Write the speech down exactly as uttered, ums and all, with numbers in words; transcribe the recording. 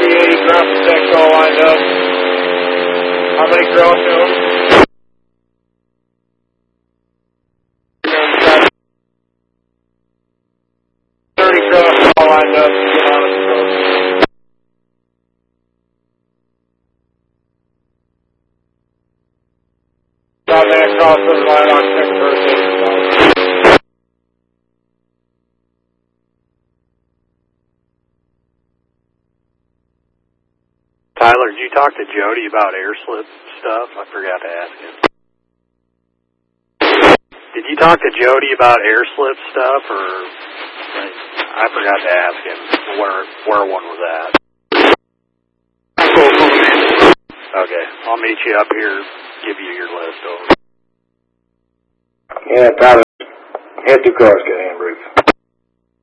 three eighty ground protection all lined up. How many ground to them? thirty ground all lined up. Get on it. Stop man across the line on check first aid. Tyler, did you talk to Jody about air slip stuff? I forgot to ask him. Did you talk to Jody about air slip stuff, or I forgot to ask him where where one was at. Okay, I'll meet you up here, give you your list over. Yeah, Tyler, had two cars got hand roof.